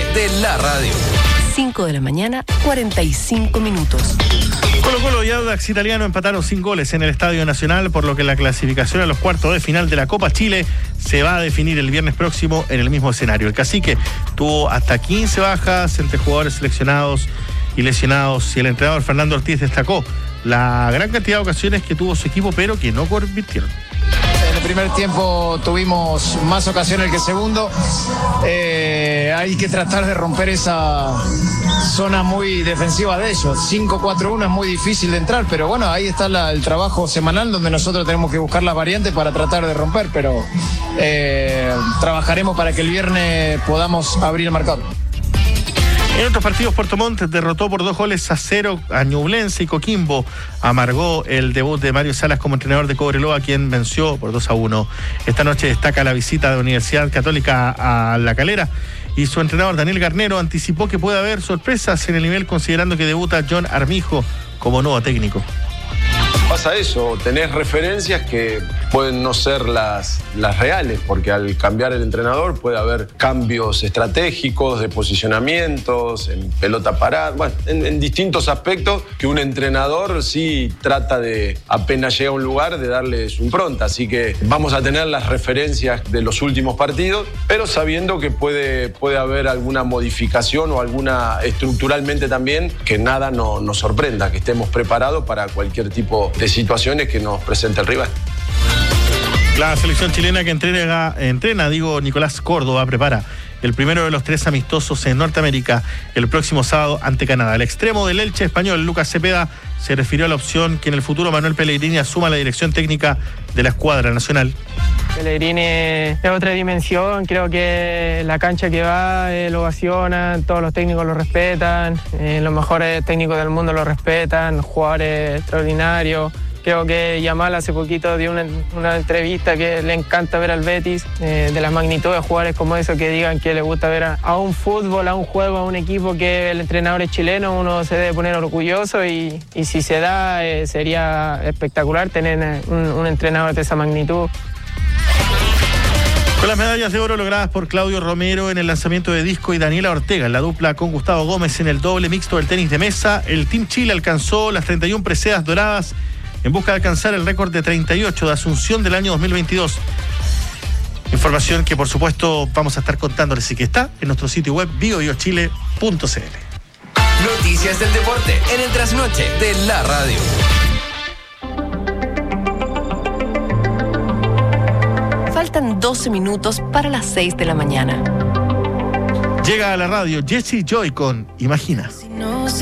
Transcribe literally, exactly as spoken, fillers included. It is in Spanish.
de la radio. cinco de la mañana, cuarenta y cinco minutos. Colo Colo y Audax Italiano empataron sin goles en el Estadio Nacional, por lo que la clasificación a los cuartos de final de la Copa Chile se va a definir el viernes próximo en el mismo escenario. El Cacique tuvo hasta quince bajas entre jugadores seleccionados y lesionados, y el entrenador Fernando Ortiz destacó la gran cantidad de ocasiones que tuvo su equipo, pero que no convirtieron. En el primer tiempo tuvimos más ocasiones que el segundo. Eh, hay que tratar de romper esa zona muy defensiva de ellos. cinco cuatro uno es muy difícil de entrar, pero bueno, ahí está la, el trabajo semanal donde nosotros tenemos que buscar las variantes para tratar de romper, pero eh, trabajaremos para que el viernes podamos abrir el marcador. En otros partidos, Puerto Montt derrotó por dos goles a cero a Ñublense, y Coquimbo amargó el debut de Mario Salas como entrenador de Cobreloa, quien venció por dos a uno. Esta noche destaca la visita de la Universidad Católica a La Calera, y su entrenador Daniel Garnero anticipó que puede haber sorpresas en el nivel, considerando que debuta John Armijo como nuevo técnico. Pasa eso, tenés referencias que pueden no ser las, las reales, porque al cambiar el entrenador puede haber cambios estratégicos, de posicionamientos, en pelota parada, bueno, en, en distintos aspectos que un entrenador sí trata de, apenas llega a un lugar, de darle su impronta. Así que vamos a tener las referencias de los últimos partidos, pero sabiendo que puede, puede haber alguna modificación o alguna estructuralmente también, que nada no, nos sorprenda, que estemos preparados para cualquier tipo de situaciones que nos presente el rival. La selección chilena que entrena, entrena, digo, Nicolás Córdoba, prepara el primero de los tres amistosos en Norteamérica el próximo sábado ante Canadá. El extremo del Elche español, Lucas Cepeda, se refirió a la opción que en el futuro Manuel Pellegrini asuma la dirección técnica de la escuadra nacional. Pellegrini es otra dimensión, creo que la cancha que va eh, lo ovacionan, todos los técnicos lo respetan, eh, los mejores técnicos del mundo lo respetan, jugadores extraordinarios. Creo que Yamal hace poquito dio una, una entrevista que le encanta ver al Betis, eh, de las magnitudes de jugadores como eso, que digan que le gusta ver a, a un fútbol, a un juego, a un equipo que el entrenador es chileno, uno se debe poner orgulloso, y, y si se da eh, sería espectacular tener un, un entrenador de esa magnitud. Con las medallas de oro logradas por Claudio Romero en el lanzamiento de disco y Daniela Ortega en la dupla con Gustavo Gómez en el doble mixto del tenis de mesa, el Team Chile alcanzó las treinta y una preseas doradas en busca de alcanzar el récord de treinta y ocho de Asunción del año dos mil veintidós. Información que por supuesto vamos a estar contándoles y que está en nuestro sitio web bio bio chile punto c l. Noticias del deporte en el trasnoche de la radio. Faltan doce minutos para las seis de la mañana. Llega a la radio Jessie Joy con Imagina.